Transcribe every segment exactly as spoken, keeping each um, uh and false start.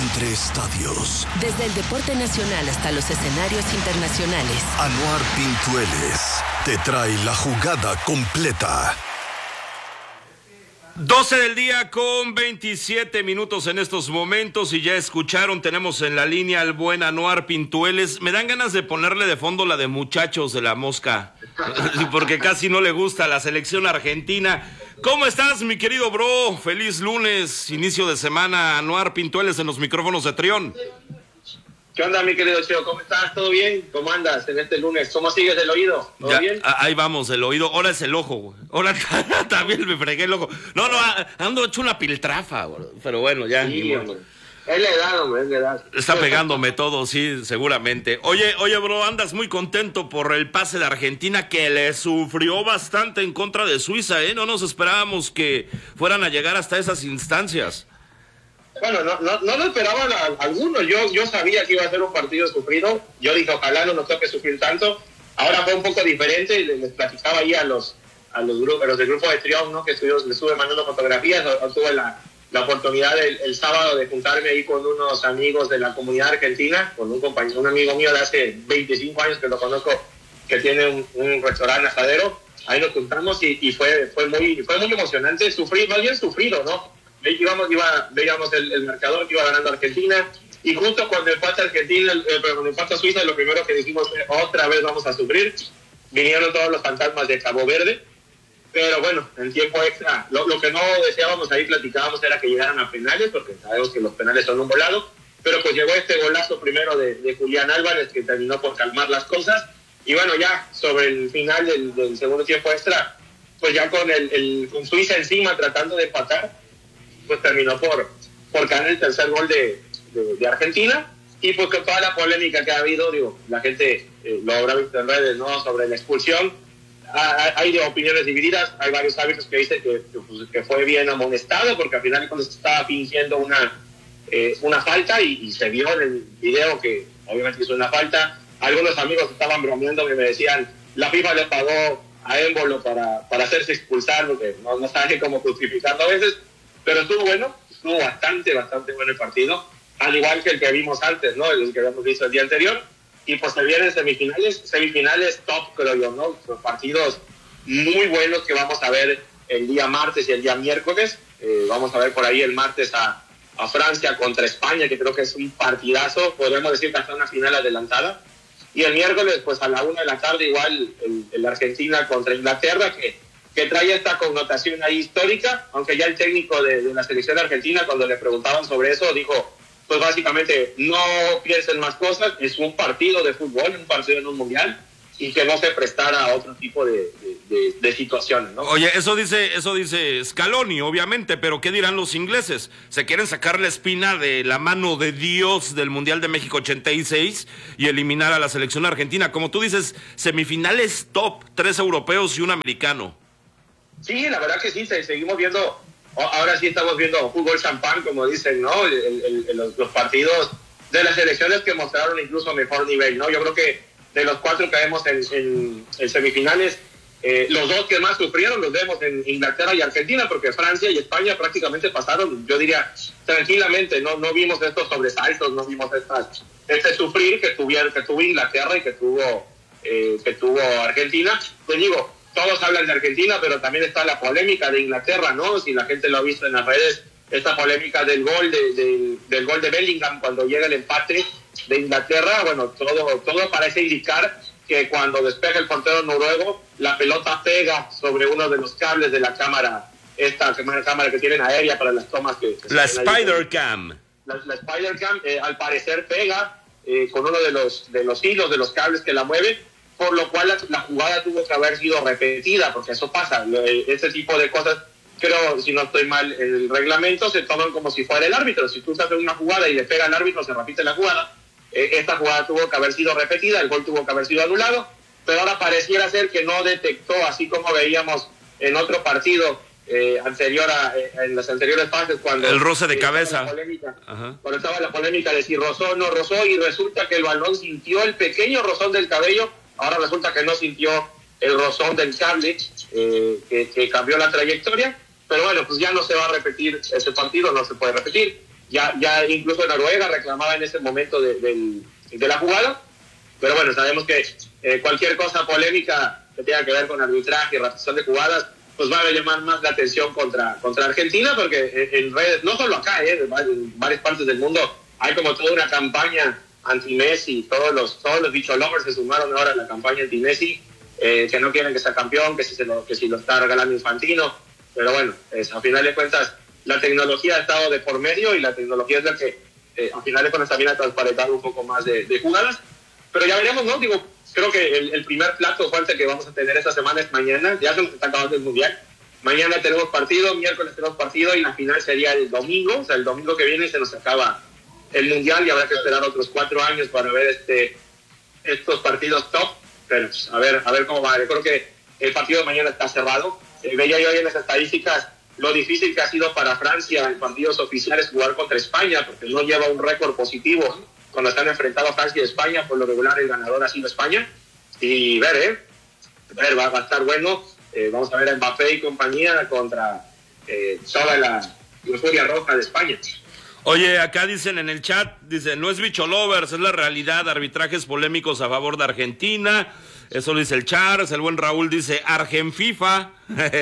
entre estadios. Desde el deporte nacional hasta los escenarios internacionales. Anuar Pintueles te trae la jugada completa. doce del día con veintisiete minutos en estos momentos y ya escucharon, tenemos en la línea al buen Anuar Pintueles. Me dan ganas de ponerle de fondo la de Muchachos de la Mosca, porque casi no le gusta la selección argentina. ¿Cómo estás, mi querido bro? Feliz lunes, inicio de semana. Anuar Pintueles en los micrófonos de Trión. ¿Qué onda, mi querido Cheo? ¿Cómo estás? ¿Todo bien? ¿Cómo andas en este lunes? ¿Cómo sigues del oído? ¿Todo Ya, bien? Ahí vamos, el oído. Ahora es el ojo, güey. Ahora también me fregué el ojo. No, no, ando hecho una piltrafa, güey. Pero bueno, ya. Sí, hombre. Es la edad, hombre, es la edad. Está pegándome todo, sí, seguramente. Oye, oye, bro, andas muy contento por el pase de Argentina, que le sufrió bastante en contra de Suiza, ¿eh? No nos esperábamos que fueran a llegar hasta esas instancias. Bueno, no, no, no lo esperaban a, a algunos. Yo, yo sabía que iba a ser un partido sufrido. Yo dije, ojalá no nos toque sufrir tanto. Ahora fue un poco diferente. Les, les platicaba ahí a los a los, grupos, a los del grupo de Trión, ¿no? Que estuvimos, les estuve mandando fotografías. O, o tuve la, la oportunidad el, el sábado de juntarme ahí con unos amigos de la comunidad argentina, con un compañero, un amigo mío de hace veinticinco años que lo conozco, que tiene un, un restaurante asadero. Ahí nos juntamos y, y fue, fue, muy, fue muy emocionante. Sufrir, más bien sufrido, ¿no? Íbamos, iba, veíamos el, el marcador que iba ganando Argentina y justo cuando empata Argentina, el, eh, cuando empata Suiza, lo primero que dijimos fue otra vez vamos a sufrir. Vinieron todos los fantasmas de Cabo Verde, pero bueno, en tiempo extra, lo, lo que no deseábamos, ahí platicábamos, era que llegaran a penales, porque sabemos que los penales son un volado, pero pues llegó este golazo primero de, de Julián Álvarez, que terminó por calmar las cosas, y bueno, ya sobre el final del, del segundo tiempo extra, pues ya con, el, el, con Suiza encima tratando de empatar, pues terminó por, por ganar el tercer gol de, de, de Argentina, y pues con toda la polémica que ha habido, digo, la gente eh, lo habrá visto en redes, ¿no?, sobre la expulsión. Ha, hay de opiniones divididas, hay varios árbitros que dicen que, que, pues, que fue bien amonestado, porque al final cuando se estaba fingiendo una, eh, una falta, y, y se vio en el video que obviamente hizo una falta. Algunos amigos estaban bromeando y me decían, la FIFA le pagó a Émbolo para, para hacerse expulsar, porque no, no sabe cómo justificarlo a veces. Pero estuvo bueno, estuvo bastante, bastante bueno el partido, al igual que el que vimos antes, ¿no? El que habíamos visto el día anterior. Y pues se vienen semifinales, semifinales top, creo yo, ¿no? Son partidos muy buenos que vamos a ver el día martes y el día miércoles. Eh, vamos a ver por ahí el martes a, a Francia contra España, que creo que es un partidazo, podríamos decir que hasta una final adelantada. Y el miércoles, pues a la una de la tarde, igual el, el Argentina contra Inglaterra, que que trae esta connotación ahí histórica, aunque ya el técnico de, de la selección argentina, cuando le preguntaban sobre eso, dijo, pues básicamente, no piensen más cosas, es un partido de fútbol, un partido en un mundial, y que no se prestara a otro tipo de, de, de, de situaciones, ¿no? Oye, eso dice, eso dice Scaloni, obviamente, pero ¿qué dirán los ingleses? Se quieren sacar la espina de la mano de Dios del Mundial de México ochenta y seis y eliminar a la selección argentina. Como tú dices, semifinales top, tres europeos y un americano. Sí, la verdad que sí, seguimos viendo, ahora sí estamos viendo fútbol champán, como dicen, ¿no? El, el, el, los, los partidos de las selecciones que mostraron incluso mejor nivel, ¿no? Yo creo que de los cuatro que vemos en, en, en semifinales, eh, los dos que más sufrieron los vemos en Inglaterra y Argentina, porque Francia y España prácticamente pasaron, yo diría, tranquilamente, no, no vimos estos sobresaltos, no vimos estas, este sufrir que, tuvieron, que tuvo Inglaterra y que tuvo, eh, que tuvo Argentina. Pues digo, todos hablan de Argentina, pero también está la polémica de Inglaterra, ¿no? Si la gente lo ha visto en las redes, esta polémica del gol de, de, del gol de Bellingham cuando llega el empate de Inglaterra. Bueno, todo, todo parece indicar que cuando despeja el portero noruego, la pelota pega sobre uno de los cables de la cámara, esta cámara que tienen aérea para las tomas que... que la Spider Cam. La, la Spider Cam, eh, al parecer pega eh, con uno de los, de los hilos, de los cables que la mueven, por lo cual la, la jugada tuvo que haber sido repetida, porque eso pasa, este tipo de cosas, creo, si no estoy mal, el reglamento se toman como si fuera el árbitro. Si tú haces una jugada y le pega al árbitro, se repite la jugada. Eh, esta jugada tuvo que haber sido repetida, el gol tuvo que haber sido anulado, pero ahora pareciera ser que no detectó, así como veíamos en otro partido eh, anterior a, eh, en las anteriores fases, cuando... El roce de eh, cabeza. La polémica, cuando estaba la polémica de si rozó o no rozó, y resulta que el balón sintió el pequeño rozón del cabello. Ahora resulta que no sintió el rozón del cable, eh, que, que cambió la trayectoria, pero bueno, pues ya no se va a repetir ese partido, no se puede repetir. ya, ya incluso Noruega reclamaba en ese momento de, de, de la jugada, pero bueno, sabemos que eh, cualquier cosa polémica que tenga que ver con arbitraje y repetición de jugadas, pues va a llamar más la atención contra, contra Argentina, porque en, en redes, no solo acá, eh, en varias partes del mundo, hay como toda una campaña anti-Messi, todos los, todos los bicho lovers se sumaron ahora a la campaña anti-Messi, eh, que no quieren que sea campeón, que si, se lo, que si lo está regalando Infantino, pero bueno, es, a final de cuentas, la tecnología ha estado de por medio y la tecnología es la que eh, a final de cuentas también ha transparentado un poco más de, de jugadas, pero ya veremos, ¿no? Digo, creo que el, el primer plato fuerte que vamos a tener esta semana es mañana, ya se nos está acabando el Mundial, mañana tenemos partido, miércoles tenemos partido y la final sería el domingo, o sea, el domingo que viene se nos acaba el Mundial y habrá que esperar otros cuatro años para ver este estos partidos top, pero pues, a ver a ver cómo va. Yo creo que el partido de mañana está cerrado. Eh, veía yo hoy en las estadísticas lo difícil que ha sido para Francia en partidos oficiales jugar contra España, porque no lleva un récord positivo cuando están enfrentados Francia y España. Por lo regular el ganador ha sido España, y ver, eh, ver va, va a estar bueno. Eh, vamos a ver a Mbappé y compañía contra eh, toda la euforia roja de España. Oye, acá dicen en el chat, dicen, no es bicho lovers, es la realidad, arbitrajes polémicos a favor de Argentina. Eso lo dice el Charles. El buen Raúl dice Argenfifa.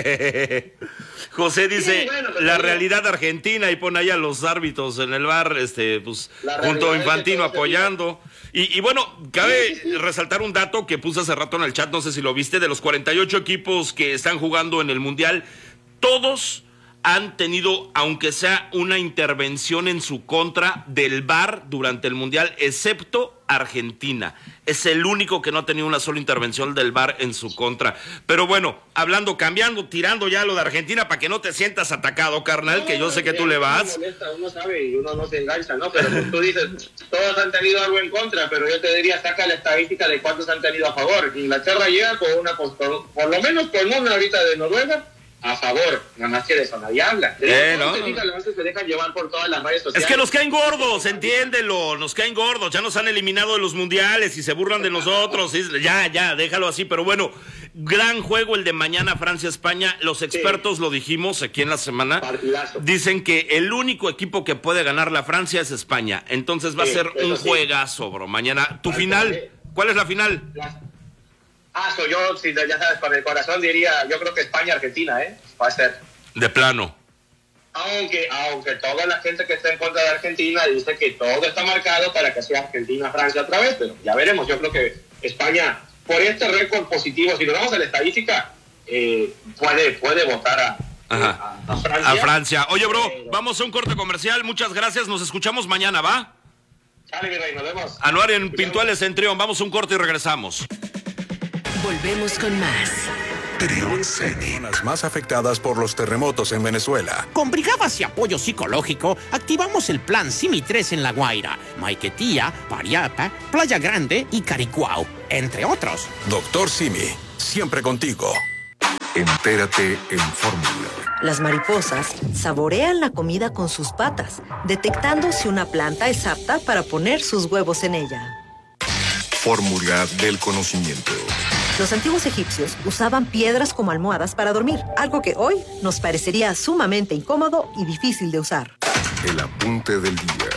José dice, sí, bueno, la realidad argentina, y pone ahí a los árbitros en el bar, este, pues, junto a Infantino apoyando. Y, y bueno, cabe sí, sí, sí. resaltar un dato que puse hace rato en el chat, no sé si lo viste, de los cuarenta y ocho equipos que están jugando en el Mundial, todos han tenido, aunque sea una intervención en su contra del V A R durante el Mundial, excepto Argentina. Es el único que no ha tenido una sola intervención del V A R en su contra. Pero bueno, hablando, cambiando, tirando ya lo de Argentina para que no te sientas atacado, carnal, no, que yo sé que tú le vas. Molesta, uno sabe y uno no se engancha, ¿no? Pero tú dices, todos han tenido algo en contra, pero yo te diría, saca la estadística de cuántos han tenido a favor. Inglaterra llega con una, por, por lo menos con una ahorita de Noruega, a favor, nada más que de eso nadie habla. Eh, no, se, diga, no. se dejan llevar por todas las redes sociales. Es que nos caen gordos, entiéndelo, nos caen gordos, ya nos han eliminado de los mundiales y se burlan de nosotros, ya, ya, déjalo así, pero bueno, gran juego el de mañana, Francia-España, los expertos sí. lo dijimos aquí en la semana, Partidazo. Dicen que el único equipo que puede ganar la Francia es España, entonces va sí, a ser un sí. juegazo, bro, mañana. ¿Tu Al final? Sí. ¿Cuál es la final? La... Ah, soy yo, si ya sabes, con el corazón diría, yo creo que España-Argentina, ¿eh? Va a ser. De plano. Aunque, aunque toda la gente que está en contra de Argentina dice que todo está marcado para que sea Argentina-Francia otra vez, pero ya veremos. Yo creo que España, por este récord positivo, si lo vamos a la estadística, eh, puede, puede votar a, a, a Francia. A Francia. Oye, bro, eh, vamos a un corte comercial. Muchas gracias. Nos escuchamos mañana, ¿va? Dale, mi rey, nos vemos. Anuar en Pintuales en Trión. Vamos a un corte y regresamos. Volvemos con más. Trión Ceni. Las más afectadas por los terremotos en Venezuela. Con brigadas y apoyo psicológico, activamos el plan Simi tres en La Guaira, Maiquetía, Pariapa, Playa Grande y Caricuao, entre otros. Doctor Simi, siempre contigo. Entérate en Fórmula. Las mariposas saborean la comida con sus patas, detectando si una planta es apta para poner sus huevos en ella. Fórmula del conocimiento. Los antiguos egipcios usaban piedras como almohadas para dormir, algo que hoy nos parecería sumamente incómodo y difícil de usar. El apunte del día.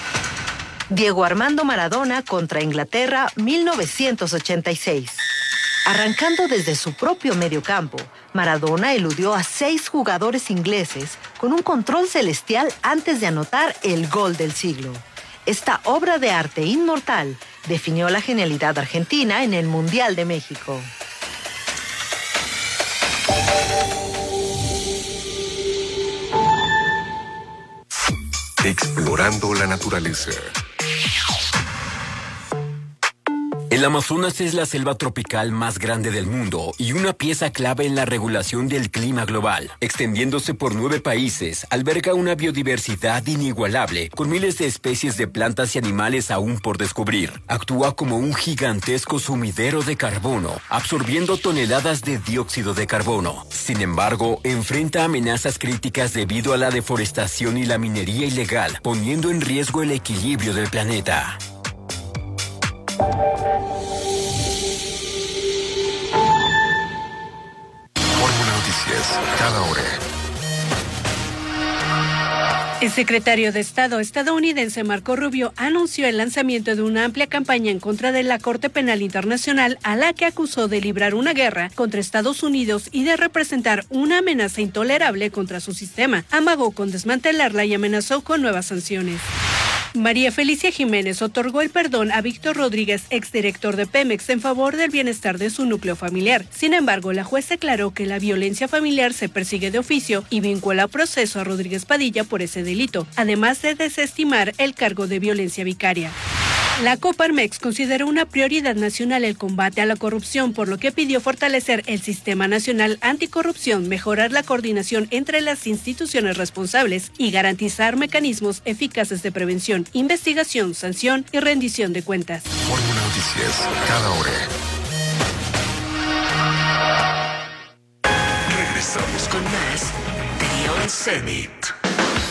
Diego Armando Maradona contra Inglaterra, mil novecientos ochenta y seis. Arrancando desde su propio mediocampo, Maradona eludió a seis jugadores ingleses con un control celestial antes de anotar el gol del siglo. Esta obra de arte inmortal definió la genialidad argentina en el Mundial de México. Explorando la naturaleza. El Amazonas es la selva tropical más grande del mundo y una pieza clave en la regulación del clima global. Extendiéndose por nueve países, alberga una biodiversidad inigualable, con miles de especies de plantas y animales aún por descubrir. Actúa como un gigantesco sumidero de carbono, absorbiendo toneladas de dióxido de carbono. Sin embargo, enfrenta amenazas críticas debido a la deforestación y la minería ilegal, poniendo en riesgo el equilibrio del planeta. Fórmula Noticias, cada hora. El secretario de Estado estadounidense Marco Rubio anunció el lanzamiento de una amplia campaña en contra de la Corte Penal Internacional, a la que acusó de librar una guerra contra Estados Unidos y de representar una amenaza intolerable contra su sistema. Amagó con desmantelarla y amenazó con nuevas sanciones. María Felicia Jiménez otorgó el perdón a Víctor Rodríguez, exdirector de Pemex, en favor del bienestar de su núcleo familiar. Sin embargo, la juez declaró que la violencia familiar se persigue de oficio y vincula a proceso a Rodríguez Padilla por ese delito, además de desestimar el cargo de violencia vicaria. La Coparmex consideró una prioridad nacional el combate a la corrupción, por lo que pidió fortalecer el Sistema Nacional Anticorrupción, mejorar la coordinación entre las instituciones responsables y garantizar mecanismos eficaces de prevención, investigación, sanción y rendición de cuentas. Fórmula Noticias, cada hora. Regresamos con más Beyond Zenith.